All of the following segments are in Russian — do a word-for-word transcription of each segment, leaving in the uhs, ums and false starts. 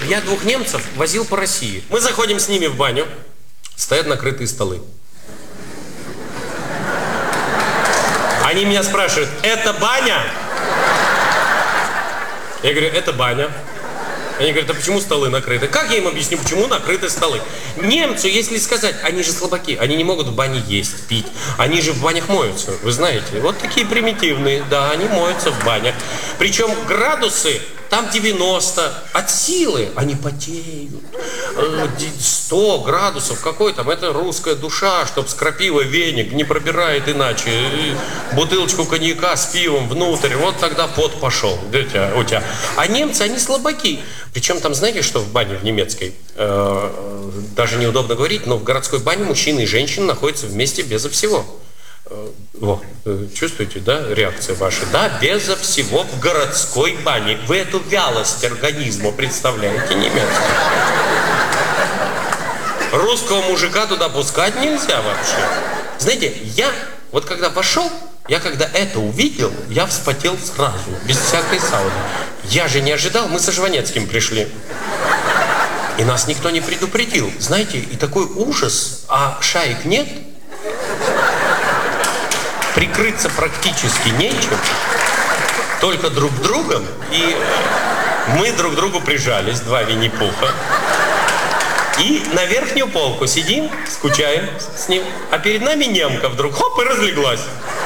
я двух немцев возил по России. Мы заходим с ними в баню, стоят накрытые столы. Они меня спрашивают, это баня? Я говорю, это баня. Они говорят, а почему столы накрыты? Как я им объясню, почему накрыты столы? Немцу, если сказать, они же слабаки, они не могут в бане есть, пить. Они же в банях моются, вы знаете. Вот такие примитивные, да, они моются в банях. Причем градусы там девяносто, от силы они потеют. сто градусов, какой там, это русская душа, чтоб с крапивой веник не пробирает иначе. Бутылочку коньяка с пивом внутрь, вот тогда пот пошел. У тебя, у тебя. А немцы, они слабаки. Причем там, знаете, что в бане в немецкой, э, даже неудобно говорить, но в городской бане мужчины и женщины находятся вместе безо всего. Во, чувствуете, да, реакция ваша? Да, безо всего в городской бане. Вы эту вялость организма представляете, немецкую? Русского мужика туда пускать нельзя вообще. Знаете, я, вот когда пошел, я когда это увидел, я вспотел сразу, без всякой сауны. Я же не ожидал, мы со Жванецким пришли. И нас никто не предупредил. Знаете, и такой ужас, а шаек нет. Прикрыться практически нечем, только друг другом, и мы друг к другу прижались, два Винни-Пуха, и на верхнюю полку сидим, скучаем с ним, а перед нами немка вдруг, хоп, и разлеглась.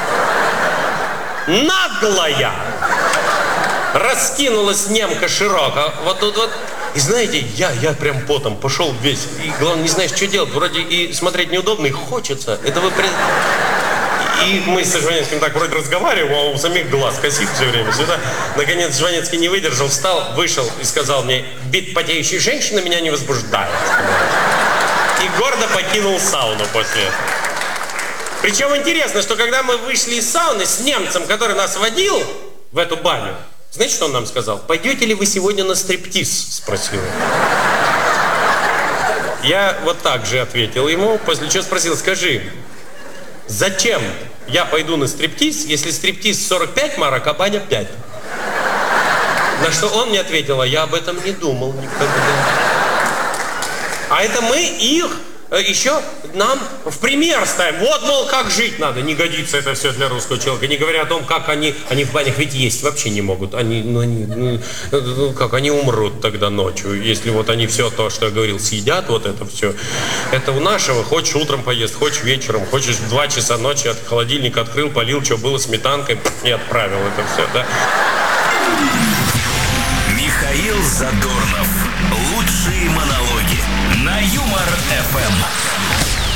Наглая! Раскинулась немка широко, вот тут вот. И знаете, я, я прям потом пошел весь, и главное, не знаешь, что делать, вроде и смотреть неудобно, и хочется, это вы... И мы с Жванецким так вроде разговариваем, а у самих глаз косит все время сюда. Наконец Жванецкий не выдержал, встал, вышел и сказал мне, бит потеющей женщины меня не возбуждает. И гордо покинул сауну после этого. Причем интересно, что когда мы вышли из сауны с немцем, который нас водил в эту баню, знаете, что он нам сказал? Пойдете ли вы сегодня на стриптиз? Спросил. Я вот так же ответил ему, после чего спросил, скажи, зачем я пойду на стриптиз, если стриптиз сорок пять марок, а баня пять? На что он мне ответил, а я об этом не думал никогда. А это мы их еще нам в пример ставим. Вот, мол, как жить надо. Не годится это все для русского человека. Не говоря о том, как они, они в банях ведь есть вообще не могут. Они, ну, они, ну, как они умрут тогда ночью, если вот они все то, что я говорил, съедят, вот это все. Это у нашего, хочешь утром поест, хочешь вечером, хочешь в два часа ночи от холодильника открыл, полил, что было сметанкой и отправил это все, да. Михаил Задорнов. Лучшие монологи на Юмор эф эм.